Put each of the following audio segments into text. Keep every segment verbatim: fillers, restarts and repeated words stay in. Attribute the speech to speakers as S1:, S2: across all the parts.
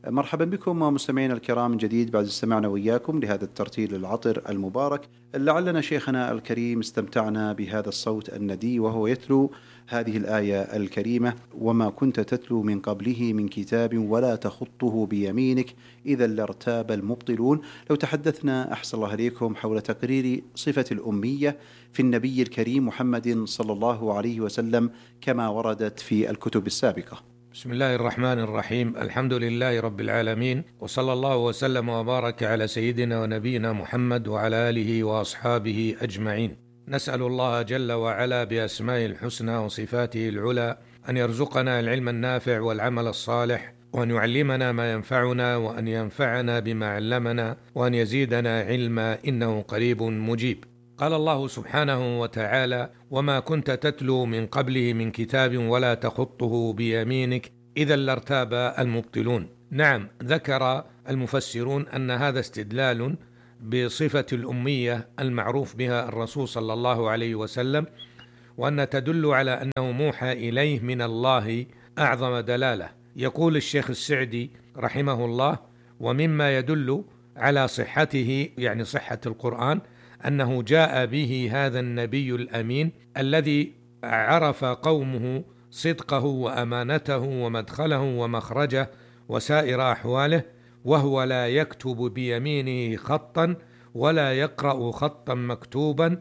S1: مرحبا بكم مستمعينا الكرام من جديد بعد استماعنا وإياكم لهذا الترتيل العطر المبارك. لعلنا شيخنا الكريم استمتعنا بهذا الصوت الندي وهو يتلو هذه الآية الكريمة: وما كنت تتلو من قبله من كتاب ولا تخطه بيمينك إذا لارتاب المبطلون. لو تحدثنا أحسن الله عليكم حول تقرير صفة الأمية في النبي الكريم محمد صلى الله عليه وسلم كما وردت في الكتب السابقة.
S2: بسم الله الرحمن الرحيم. الحمد لله رب العالمين، وصلى الله وسلم وبارك على سيدنا ونبينا محمد وعلى آله وأصحابه أجمعين. نسأل الله جل وعلا بأسمائه الحسنى وصفاته العلى أن يرزقنا العلم النافع والعمل الصالح، وأن يعلمنا ما ينفعنا، وأن ينفعنا بما علمنا، وأن يزيدنا علما، إنه قريب مجيب. قال الله سبحانه وتعالى: وما كنت تتلو من قبله من كتاب ولا تخطه بيمينك إذا لارتاب المبطلون. نعم، ذكر المفسرون أن هذا استدلال بصفة الأمية المعروف بها الرسول صلى الله عليه وسلم، وأن تدل على أنه موحى إليه من الله أعظم دلالة. يقول الشيخ السعدي رحمه الله: ومما يدل على صحته، يعني صحة القرآن، أنه جاء به هذا النبي الأمين الذي عرف قومه صدقه وأمانته ومدخله ومخرجه وسائر أحواله، وهو لا يكتب بيمينه خطا ولا يقرأ خطا مكتوبا،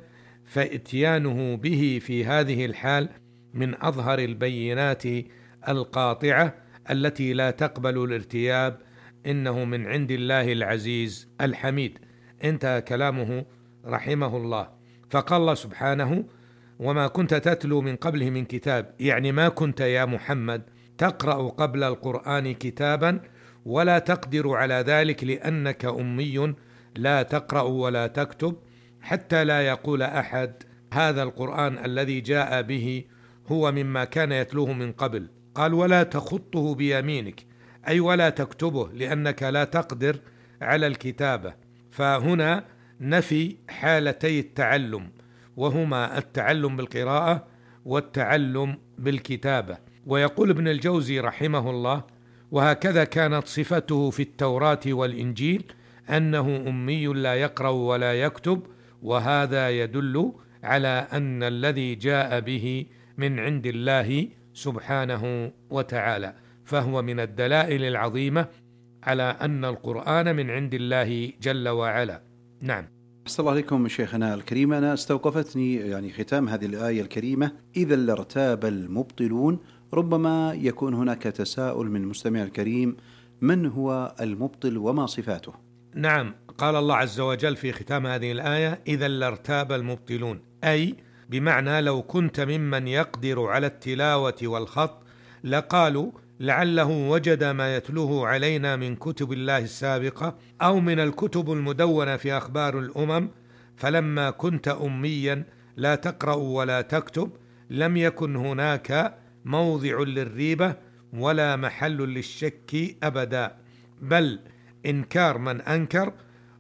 S2: فإتيانه به في هذه الحال من أظهر البينات القاطعة التي لا تقبل الارتياب، إنه من عند الله العزيز الحميد. انتهى كلامه رحمه الله. فقال الله سبحانه: وما كنت تتلو من قبله من كتاب، يعني ما كنت يا محمد تقرأ قبل القرآن كتابا، ولا تقدر على ذلك لأنك أمي لا تقرأ ولا تكتب، حتى لا يقول أحد هذا القرآن الذي جاء به هو مما كان يتلوه من قبل. قال: ولا تخطه بيمينك، أي ولا تكتبه لأنك لا تقدر على الكتابة. فهنا نفي حالتي التعلم، وهما التعلم بالقراءة والتعلم بالكتابة. ويقول ابن الجوزي رحمه الله: وهكذا كانت صفته في التوراة والإنجيل، أنه أمي لا يقرأ ولا يكتب، وهذا يدل على أن الذي جاء به من عند الله سبحانه وتعالى، فهو من الدلائل العظيمة على أن القرآن من عند الله جل وعلا. نعم.
S1: أحسن الله عليكم شيخنا الكريم. أنا استوقفتني يعني ختام هذه الآية الكريمة: إذا لارتاب المبطلون. ربما يكون هناك تساؤل من المستمع الكريم: من هو المبطل وما صفاته؟
S2: نعم، قال الله عز وجل في ختام هذه الآية: إذا لارتاب المبطلون، أي بمعنى لو كنت ممن يقدر على التلاوة والخط لقالوا لعله وجد ما يتلوه علينا من كتب الله السابقة أو من الكتب المدونة في أخبار الأمم، فلما كنت أميا لا تقرأ ولا تكتب لم يكن هناك موضع للريبة ولا محل للشك أبدا، بل إنكار من أنكر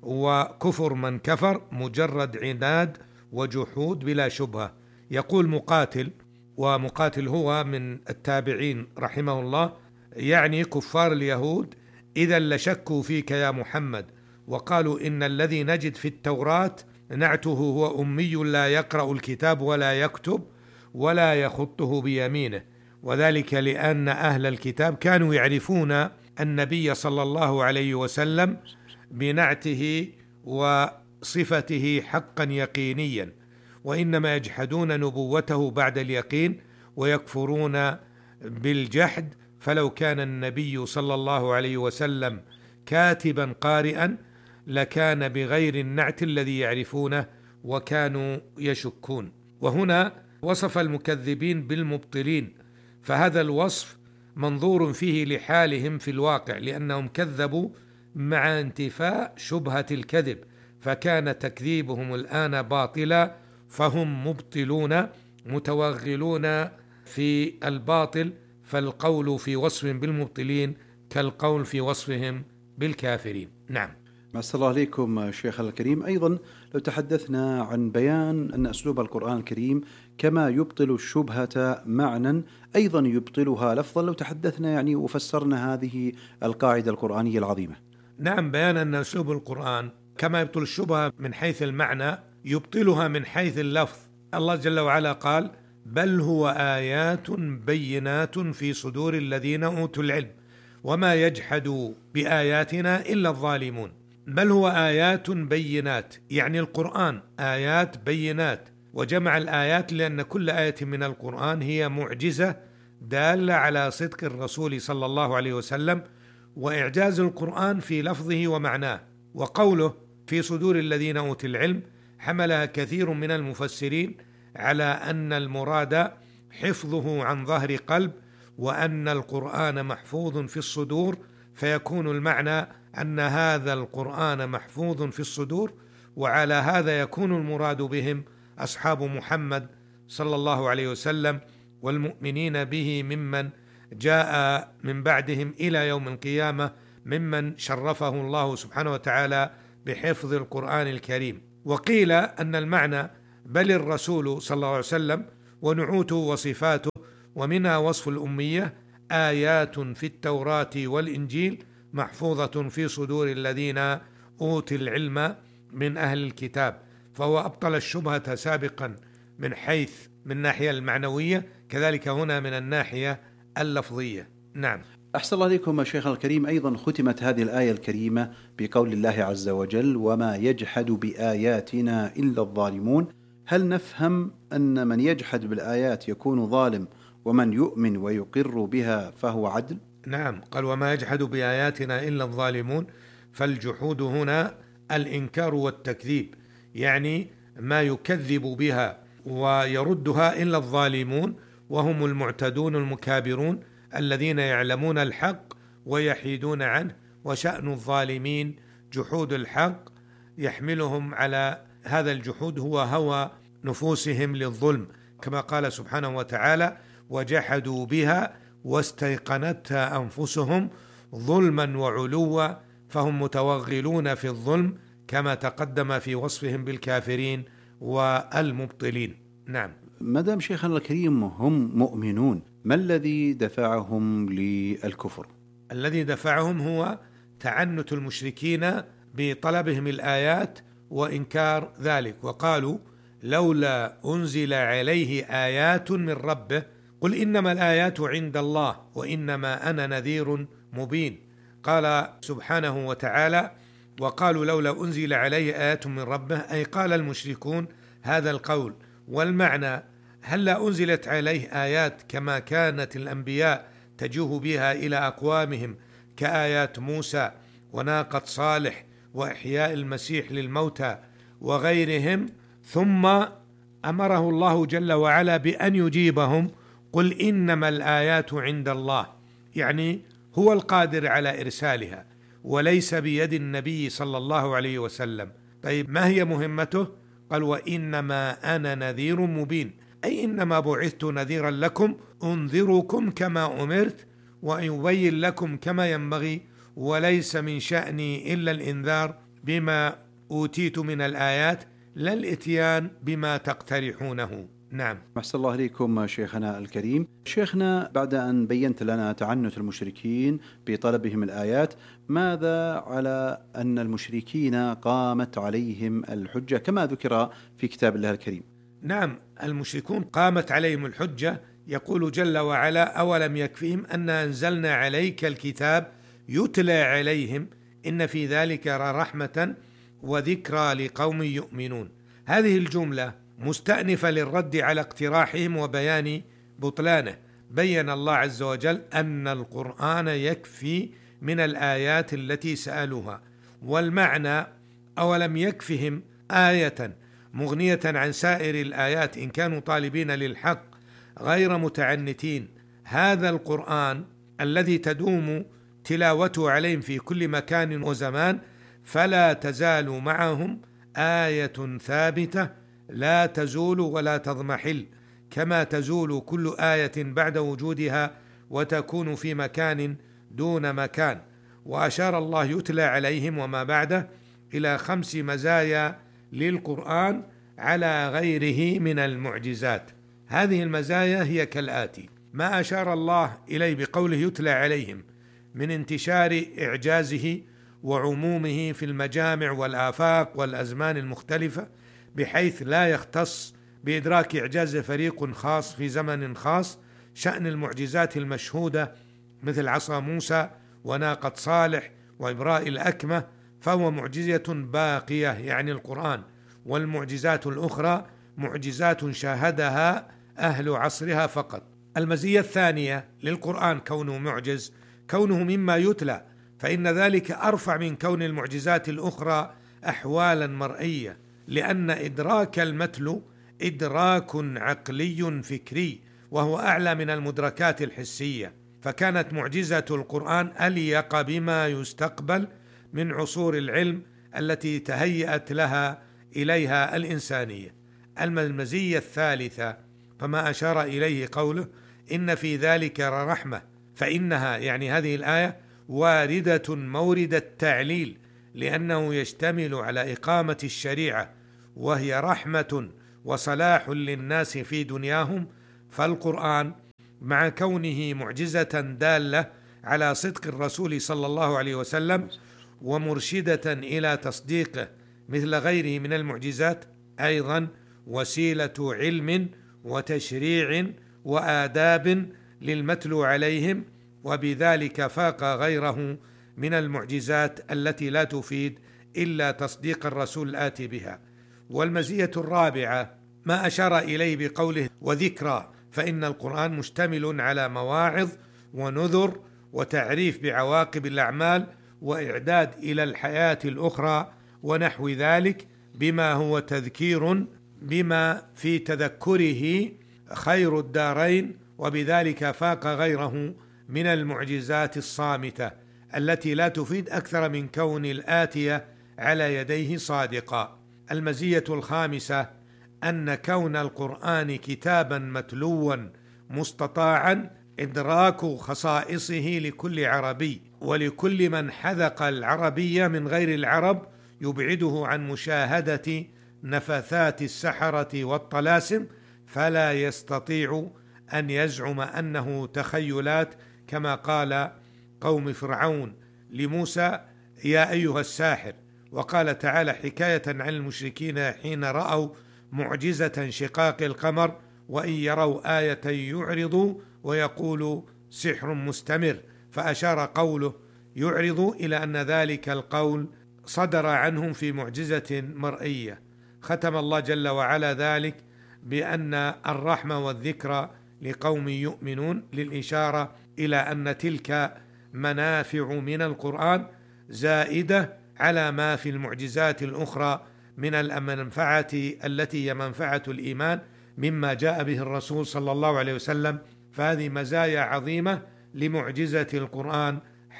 S2: وكفر من كفر، مجرد عناد وجحود بلا شبهة. يقول مقاتل، ومقاتل هو من التابعين رحمه الله، يعني كفار اليهود: إذا لشكوا فيك يا محمد وقالوا إن الذي نجد في التوراة نعته هو أمي لا يقرأ الكتاب ولا يكتب ولا يخطه بيمينه، وذلك لأن أهل الكتاب كانوا يعرفون النبي صلى الله عليه وسلم بنعته وصفته حقا يقينيا، وإنما يجحدون نبوته بعد اليقين ويكفرون بالجحد. فلو كان النبي صلى الله عليه وسلم كاتبا قارئا لكان بغير النعت الذي يعرفونه وكانوا يشكون. وهنا وصف المكذبين بالمبطلين، فهذا الوصف منظور فيه لحالهم في الواقع، لأنهم كذبوا مع انتفاء شبهة الكذب، فكان تكذيبهم الآن باطلا، فهم مبطلون متوغلون في الباطل، فالقول في وصفهم بالمبطلين كالقول في وصفهم بالكافرين. نعم.
S1: أحسن الله عليكم شيخنا الكريم. أيضا لو تحدثنا عن بيان أن أسلوب القرآن الكريم كما يبطل الشبهة معنى أيضا يبطلها لفظا، لو تحدثنا يعني وفسرنا هذه القاعدة القرآنية العظيمة.
S2: نعم، بيان أن أسلوب القرآن كما يبطل الشبهة من حيث المعنى يبطلها من حيث اللفظ. الله جل وعلا قال: بل هو آيات بينات في صدور الذين أوتوا العلم وما يجحد بآياتنا إلا الظالمون. بل هو آيات بينات، يعني القرآن آيات بينات، وجمع الآيات لأن كل آية من القرآن هي معجزة دالة على صدق الرسول صلى الله عليه وسلم وإعجاز القرآن في لفظه ومعناه. وقوله في صدور الذين أوتوا العلم حملها كثير من المفسرين على أن المراد حفظه عن ظهر قلب، وأن القرآن محفوظ في الصدور، فيكون المعنى أن هذا القرآن محفوظ في الصدور، وعلى هذا يكون المراد بهم أصحاب محمد صلى الله عليه وسلم والمؤمنين به ممن جاء من بعدهم إلى يوم القيامة ممن شرفه الله سبحانه وتعالى بحفظ القرآن الكريم. وقيل أن المعنى بل الرسول صلى الله عليه وسلم ونعوته وصفاته، ومنها وصف الأمية، آيات في التوراة والإنجيل محفوظة في صدور الذين أوتوا العلم من أهل الكتاب. فهو أبطل الشبهة سابقا من حيث من الناحية المعنوية، كذلك هنا من الناحية اللفظية. نعم.
S1: أحسن الله عليكم شيخنا الكريم. أيضا ختمت هذه الآية الكريمة بقول الله عز وجل: وما يجحد بآياتنا إلا الظالمون. هل نفهم أن من يجحد بالآيات يكون ظالم، ومن يؤمن ويقر بها فهو عدل؟
S2: نعم، قال: وما يجحد بآياتنا إلا الظالمون. فالجحود هنا الإنكار والتكذيب، يعني ما يكذب بها ويردها إلا الظالمون، وهم المعتدون المكابرون الذين يعلمون الحق ويحيدون عنه. وشأن الظالمين جحود الحق، يحملهم على هذا الجحود هو هوى نفوسهم للظلم، كما قال سبحانه وتعالى: وجحدوا بها واستيقنتها أنفسهم ظلما وعلوا فهم متوغلون في الظلم، كما تقدم في وصفهم بالكافرين والمبطلين. نعم.
S1: مدام شيخنا الكريم هم مؤمنون، ما الذي دفعهم للكفر؟
S2: الذي دفعهم هو تعنت المشركين بطلبهم الآيات وإنكار ذلك، وقالوا: لولا أنزل عليه آيات من ربه قل إنما الآيات عند الله وإنما أنا نذير مبين. قال سبحانه وتعالى: وقالوا لولا أنزل عليه آيات من ربه، أي قال المشركون هذا القول. والمعنى: هل لا أنزلت عليه آيات كما كانت الأنبياء تجوه بها إلى أقوامهم كآيات موسى وناقة صالح وإحياء المسيح للموتى وغيرهم؟ ثم أمره الله جل وعلا بأن يجيبهم: قل إنما الآيات عند الله، يعني هو القادر على إرسالها وليس بيد النبي صلى الله عليه وسلم. طيب، ما هي مهمته؟ قال: وإنما أنا نذير مبين، أي إنما بعثت نذيرا لكم أنذركم كما أمرت وأبين لكم كما ينبغي، وليس من شأني إلا الإنذار بما أوتيت من الآيات لا الإتيان بما تقترحونه. نعم.
S1: أحسن الله عليكم شيخنا الكريم. شيخنا، بعد أن بينت لنا تعنت المشركين بطلبهم الآيات، ماذا على أن المشركين قامت عليهم الحجة كما ذكر في كتاب الله الكريم؟
S2: نعم، المشركون قامت عليهم الحجة. يقول جل وعلا: أولم يكفهم أن أنزلنا عليك الكتاب يتلى عليهم إن في ذلك رحمة وذكرى لقوم يؤمنون. هذه الجملة مستأنفة للرد على اقتراحهم وبيان بطلانه. بين الله عز وجل أن القرآن يكفي من الآيات التي سألوها، والمعنى: أولم يكفهم آية مغنية عن سائر الآيات إن كانوا طالبين للحق غير متعنتين. هذا القرآن الذي تدوم تلاوته عليهم في كل مكان وزمان، فلا تزال معهم آية ثابتة لا تزول ولا تضمحل، كما تزول كل آية بعد وجودها وتكون في مكان دون مكان. وأشار الله يتلى عليهم وما بعده إلى خمس مزايا للقرآن على غيره من المعجزات. هذه المزايا هي كالآتي: ما أشار الله إليه بقوله يتلى عليهم من انتشار إعجازه وعمومه في المجامع والآفاق والأزمان المختلفة، بحيث لا يختص بإدراك إعجاز فريق خاص في زمن خاص. شأن المعجزات المشهودة مثل عصا موسى وناقة صالح وإبراء الأكمة فهو معجزة باقية يعني القرآن، والمعجزات الأخرى معجزات شاهدها أهل عصرها فقط. المزية الثانية للقرآن كونه معجز، كونه مما يتلى، فإن ذلك أرفع من كون المعجزات الأخرى أحوالا مرئية، لأن إدراك المتلو إدراك عقلي فكري، وهو أعلى من المدركات الحسية. فكانت معجزة القرآن أليق بما يستقبل من عصور العلم التي تهيأت لها إليها الإنسانية. المزية الثالثة فما أشار إليه قوله إن في ذلك رحمة، فإنها يعني هذه الآية واردة مورد التعليل، لأنه يشتمل على إقامة الشريعة، وهي رحمة وصلاح للناس في دنياهم. فالقرآن مع كونه معجزة دالة على صدق الرسول صلى الله عليه وسلم ومرشدة إلى تصديقه مثل غيره من المعجزات، أيضا وسيلة علم وتشريع وآداب للمتلو عليهم، وبذلك فاق غيره من المعجزات التي لا تفيد إلا تصديق الرسول الآتي بها. والمزية الرابعة ما أشار إليه بقوله وذكرى، فإن القرآن مشتمل على مواعظ ونذر وتعريف بعواقب الأعمال وإعداد إلى الحياة الأخرى ونحو ذلك، بما هو تذكير بما في تذكره خير الدارين، وبذلك فاق غيره من المعجزات الصامتة التي لا تفيد أكثر من كون الآتية على يديه صادقا. المزية الخامسة أن كون القرآن كتابا متلوا مستطاعا إدراك خصائصه لكل عربي، ولكل من حذق العربية من غير العرب يبعده عن مشاهدة نفثات السحرة والطلاسم، فلا يستطيع أن يزعم أنه تخيلات، كما قال قوم فرعون لموسى يا أيها الساحر. وقال تعالى حكاية عن المشركين حين رأوا معجزة شقاق القمر وإن يروا آية يعرضوا ويقولوا سحر مستمر، فأشار قوله يعرضوا إلى أن ذلك القول صدر عنهم في معجزة مرئية. ختم الله جل وعلا ذلك بأن الرحمة والذكرى لقوم يؤمنون، للإشارة إلى أن تلك منافع من القرآن زائدة على ما في المعجزات الأخرى من المنفعة التي هي منفعة الإيمان مما جاء به الرسول صلى الله عليه وسلم. فهذه مزايا عظيمة لمعجزة القرآن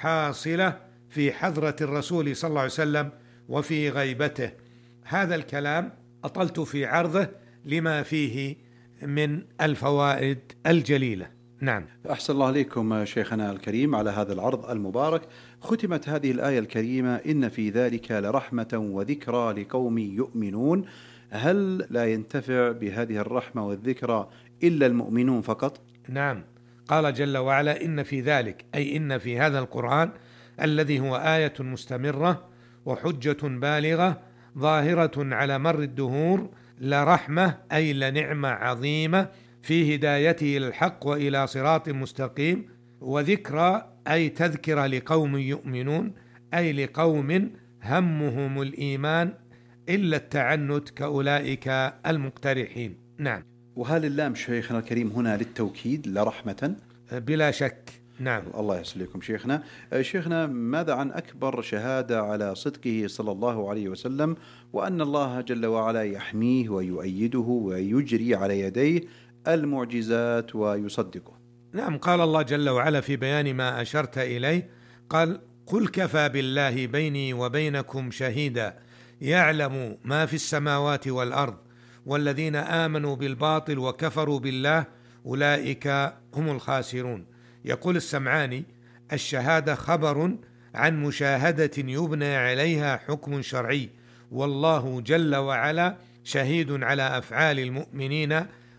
S2: حاصلة في حضرة الرسول صلى الله عليه وسلم وفي غيبته. هذا الكلام أطلت في عرضه لما فيه من الفوائد الجليلة. نعم.
S1: أحسن الله عليكم شيخنا الكريم على هذا العرض المبارك. ختمت هذه الآية الكريمة إن في ذلك لرحمة وذكرى لقوم يؤمنون. هل لا ينتفع بهذه الرحمة والذكرى إلا المؤمنون فقط؟
S2: نعم، قال جل وعلا إن في ذلك، أي إن في هذا القرآن الذي هو آية مستمرة وحجة بالغة ظاهرة على مر الدهور لرحمة، أي لنعمة عظيمة في هدايته إلى الحق وإلى صراط مستقيم، وذكرى أي تذكرة لقوم يؤمنون، أي لقوم همهم الإيمان إلا التعنت كأولئك المقترحين. نعم.
S1: وهل اللام شيخنا الكريم هنا للتوكيد لرحمة؟
S2: بلا شك. نعم.
S1: الله يسلمكم شيخنا. شيخنا ماذا عن أكبر شهادة على صدقه صلى الله عليه وسلم وأن الله جل وعلا يحميه ويؤيده ويجري على يديه المعجزات ويصدقه؟
S2: نعم، قال الله جل وعلا في بيان ما أشرت إليه، قال قل كفى بالله بيني وبينكم شهيدا يعلم ما في السماوات والأرض والذين آمنوا بالباطل وكفروا بالله أولئك هم الخاسرون. يقول السمعاني الشهادة خبر عن مشاهدة يبنى عليها حكم شرعي، والله جل وعلا شهيد على أفعال المؤمنين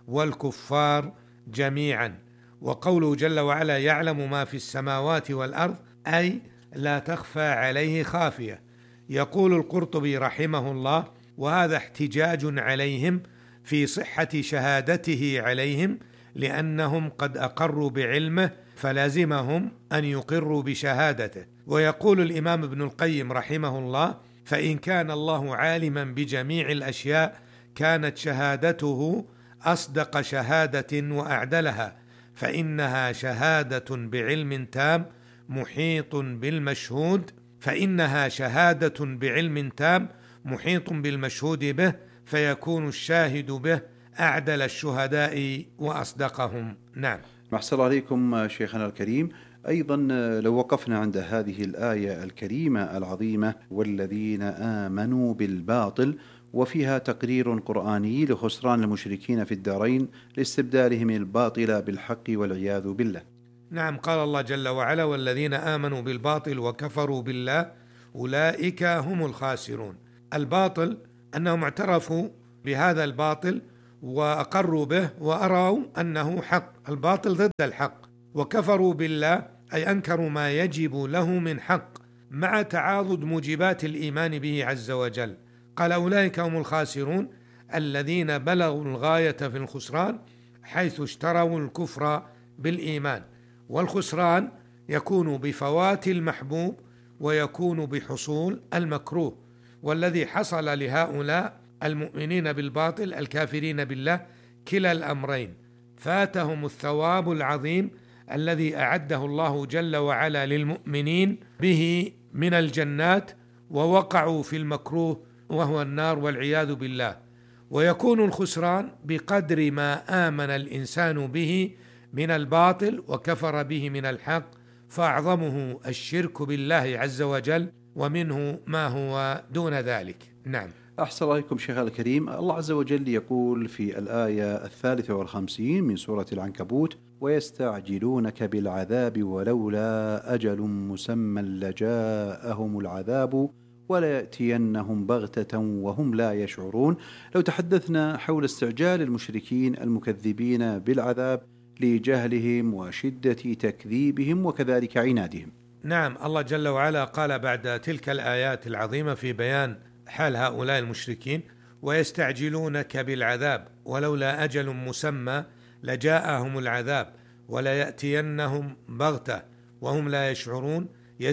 S2: والكفار جميعا. وقوله جل وعلا يعلم ما في السماوات والأرض، أي لا تخفى عليه خافية. يقول القرطبي رحمه الله: وهذا احتجاج عليهم في صحة شهادته عليهم، لأنهم قد أقروا بعلمه فلازمهم أن يقروا بشهادته. ويقول الإمام ابن القيم رحمه الله: فإن كان الله عالما بجميع الأشياء كانت شهادته أصدق شهادة وأعدلها، فإنها شهادة بعلم تام محيط بالمشهود فإنها شهادة بعلم تام محيط بالمشهود به، فيكون الشاهد به أعدل الشهداء وأصدقهم. نعم.
S1: أحسن الله عليكم شيخنا الكريم. أيضا لو وقفنا عند هذه الآية الكريمة العظيمة والذين آمنوا بالباطل، وفيها تقرير قرآني لخسران المشركين في الدارين لاستبدالهم الباطل بالحق والعياذ بالله.
S2: نعم، قال الله جل وعلا: والذين آمنوا بالباطل وكفروا بالله أولئك هم الخاسرون. الباطل أنهم اعترفوا بهذا الباطل وأقروا به وأروا أنه حق، الباطل ضد الحق. وكفروا بالله أي أنكروا ما يجب له من حق مع تعاضد موجبات الإيمان به عز وجل. قال أولئك هم الخاسرون الذين بلغوا الغاية في الخسران حيث اشتروا الكفر بالإيمان. والخسران يكون بفوات المحبوب ويكون بحصول المكروه، والذي حصل لهؤلاء المؤمنين بالباطل الكافرين بالله كلا الأمرين: فاتهم الثواب العظيم الذي أعده الله جل وعلا للمؤمنين به من الجنات، ووقعوا في المكروه وهو النار والعياذ بالله. ويكون الخسران بقدر ما آمن الإنسان به من الباطل وكفر به من الحق، فأعظمه الشرك بالله عز وجل، ومنه ما هو دون ذلك. نعم.
S1: أحسن الله عليكم شيخ الكريم. الله عز وجل يقول في الآية الثالثة والخمسين من سورة العنكبوت: ويستعجلونك بالعذاب ولولا أجل مسمى لجاءهم العذاب وليأتينهم بغتة وهم لا يشعرون. لو تحدثنا حول استعجال المشركين المكذبين بالعذاب لجهلهم وشدة تكذيبهم وكذلك عنادهم.
S2: نعم، الله جل وعلا قال بعد تلك الآيات العظيمة في بيان حال هؤلاء المشركين: ويستعجلونك بالعذاب ولولا أجل مسمى لجاءهم العذاب وليأتينهم بغتة وهم لا يشعرون.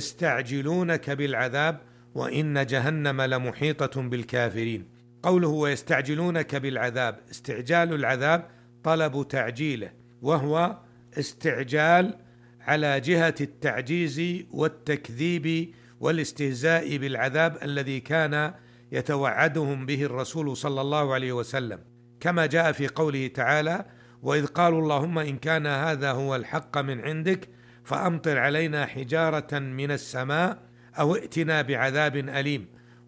S2: يستعجلونك بالعذاب وإن جهنم لمحيطة بالكافرين. قوله ويستعجلونك بالعذاب، استعجال العذاب طلب تعجيله، وهو استعجال على جهة التعجيز والتكذيب والاستهزاء بالعذاب الذي كان يتوعدهم به الرسول صلى الله عليه وسلم، كما جاء في قوله تعالى: وإذ قالوا اللهم إن كان هذا هو الحق من عندك فأمطر علينا حجارة من السماء أو ائتنا بعذاب أليم.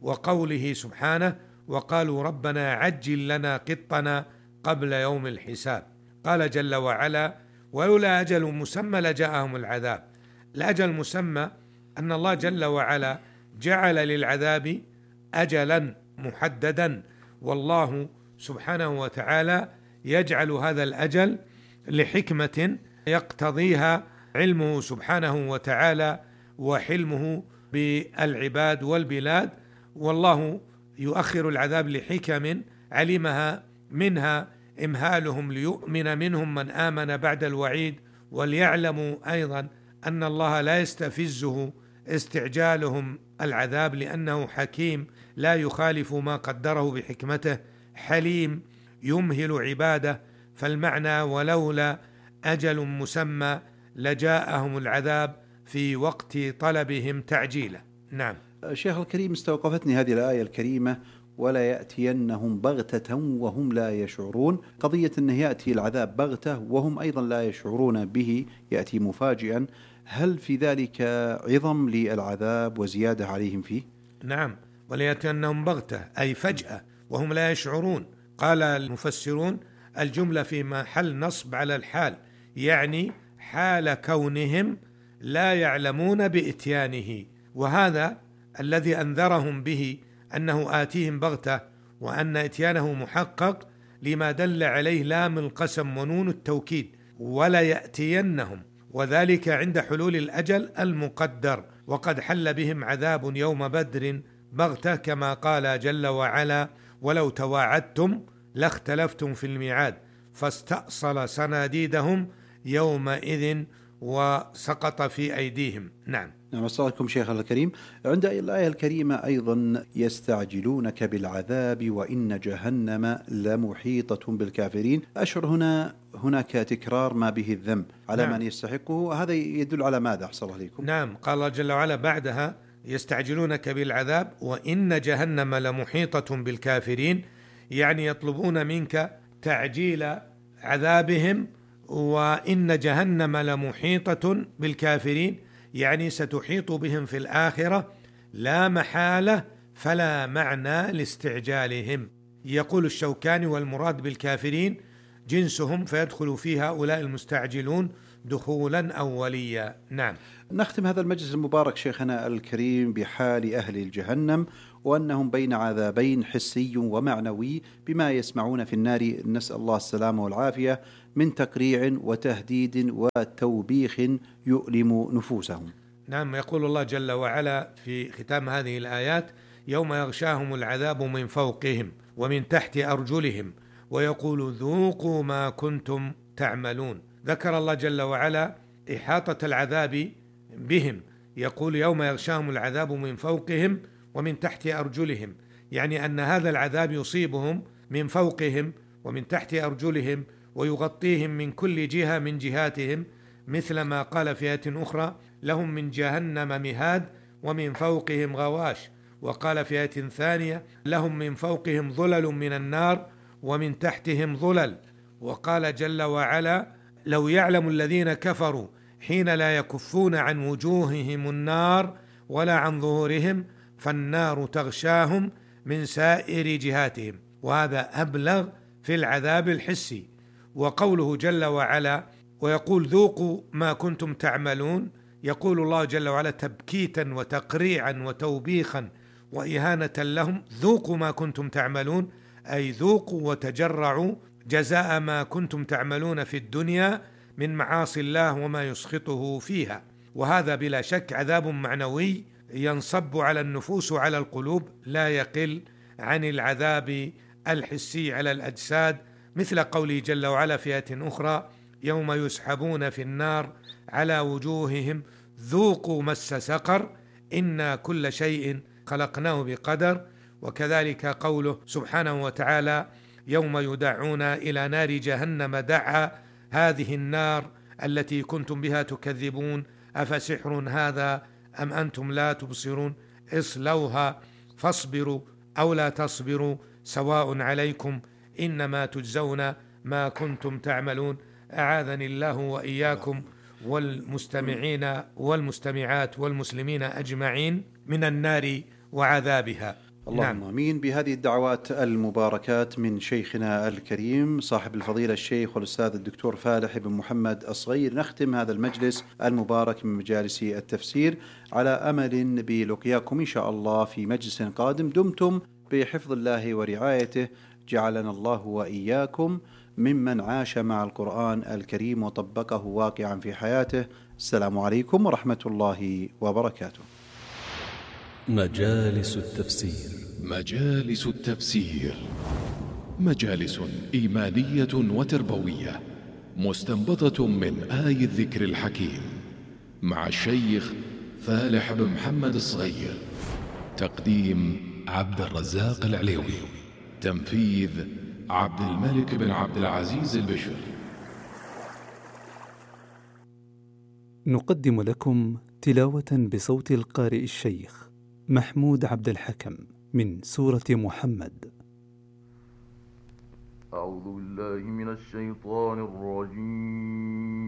S2: وقوله سبحانه: وقالوا ربنا عجل لنا قطنا قبل يوم الحساب. قال جل وعلا: ولولا أجل مسمى لجاءهم العذاب. الأجل المسمى أن الله جل وعلا جعل للعذاب أجلا محددا، والله سبحانه وتعالى يجعل هذا الأجل لحكمة يقتضيها علمه سبحانه وتعالى وحلمه بالعباد والبلاد، والله يؤخر العذاب لحكم علمها، منها إمهالهم ليؤمن منهم من آمن بعد الوعيد، وليعلموا أيضا أن الله لا يستفزه استعجالهم العذاب لأنه حكيم لا يخالف ما قدره بحكمته، حليم يمهل عباده. فالمعنى ولولا أجل مسمى لجاءهم العذاب في وقت طلبهم تعجيله. نعم.
S1: شيخ الكريم، استوقفتني هذه الآية الكريمة: ولا يأتينهم بغتة وهم لا يشعرون. قضية أنه يأتي العذاب بغتة وهم أيضا لا يشعرون به، يأتي مفاجئا، هل في ذلك عظم للعذاب وزيادة عليهم فيه؟
S2: نعم، وليأتينهم بغتة أي فجأة وهم لا يشعرون. قال المفسرون الجملة في محل نصب على الحال، يعني حال كونهم لا يعلمون بإتيانه، وهذا الذي أنذرهم به أنه آتيهم بغتة وأن إتيانه محقق لما دل عليه لام القسم ونون التوكيد، ولا يأتينهم، وذلك عند حلول الأجل المقدر، وقد حل بهم عذاب يوم بدر بغتة كما قال جل وعلا: ولو تواعدتم لاختلفتم في الميعاد فاستأصل صناديدهم يومئذ وسقط في أيديهم. نعم.
S1: نعم، أستاذكم شيخنا الكريم. عند الآية الكريمة أيضا: يستعجلونك بالعذاب وإن جهنم لمحيطة بالكافرين. أشعر هنا هناك تكرار ما به الذنب على
S2: نعم.
S1: من يستحقه، هذا يدل على ماذا أحسن الله عليكم؟
S2: نعم، قال الله جل وعلا بعدها: يستعجلونك بالعذاب وإن جهنم لمحيطة بالكافرين، يعني يطلبون منك تعجيل عذابهم، وإن جهنم لمحيطة بالكافرين يعني ستحيط بهم في الآخرة لا محالة، فلا معنى لاستعجالهم. يقول الشوكاني: والمراد بالكافرين جنسهم، فيدخل في هؤلاء المستعجلون دخولا أوليا. نعم.
S1: نختم هذا المجلس المبارك شيخنا الكريم بحال أهل الجهنم، وأنهم بين عذابين حسي ومعنوي بما يسمعون في النار، نسأل الله السلامة والعافية، من تقريع وتهديد وتوبيخ يؤلم نفوسهم.
S2: نعم، يقول الله جل وعلا في ختام هذه الآيات: يوم يغشاهم العذاب من فوقهم ومن تحت أرجلهم ويقول ذوقوا ما كنتم تعملون. ذكر الله جل وعلا إحاطة العذاب بهم، يقول: يوم يغشاهم العذاب من فوقهم ومن تحت أرجلهم، يعني أن هذا العذاب يصيبهم من فوقهم ومن تحت أرجلهم ويغطيهم من كل جهة من جهاتهم، مثل ما قال في آية أخرى: لهم من جهنم مهاد ومن فوقهم غواش. وقال في آية ثانية: لهم من فوقهم ظلل من النار ومن تحتهم ظلل. وقال جل وعلا: لو يعلم الذين كفروا حين لا يكفون عن وجوههم النار ولا عن ظهورهم فالنار تغشاهم من سائر جهاتهم. وهذا أبلغ في العذاب الحسي. وقوله جل وعلا: ويقول ذوقوا ما كنتم تعملون، يقول الله جل وعلا تبكيتا وتقريعا وتوبيخا وإهانة لهم: ذوقوا ما كنتم تعملون، أي ذوقوا وتجرعوا جزاء ما كنتم تعملون في الدنيا من معاصي الله وما يسخطه فيها. وهذا بلا شك عذاب معنوي ينصب على النفوس وعلى القلوب، لا يقل عن العذاب الحسي على الأجساد، مثل قوله جل وعلا في آية أخرى: يوم يسحبون في النار على وجوههم ذوقوا مس سقر إنا كل شيء خلقناه بقدر. وكذلك قوله سبحانه وتعالى: يوم يدعون إلى نار جهنم دعا هذه النار التي كنتم بها تكذبون أفسحر هذا أم أنتم لا تبصرون اصلوها فاصبروا أو لا تصبروا سواء عليكم إنما تجزون ما كنتم تعملون. أعاذني الله وإياكم والمستمعين والمستمعات والمسلمين أجمعين من النار وعذابها.
S1: اللهم نعم. آمين. بهذه الدعوات المباركات من شيخنا الكريم صاحب الفضيلة الشيخ والأستاذ الدكتور فالح بن محمد الصغير، نختم هذا المجلس المبارك من مجالس التفسير، على أمل بلقياكم إن شاء الله في مجلس قادم. دمتم بحفظ الله ورعايته، جعلنا الله وإياكم ممن عاش مع القرآن الكريم وطبقه واقعا في حياته. السلام عليكم ورحمة الله وبركاته.
S3: مجالس التفسير.
S4: مجالس التفسير مجالس إيمانية وتربوية مستنبطة من آي الذكر الحكيم، مع الشيخ فالح بن محمد الصغير. تقديم عبد الرزاق العليوي. تنفيذ عبد الملك بن عبد العزيز البشر.
S3: نقدم لكم تلاوة بصوت القارئ الشيخ محمود عبد الحكم من سورة محمد.
S5: أعوذ بالله من الشيطان الرجيم.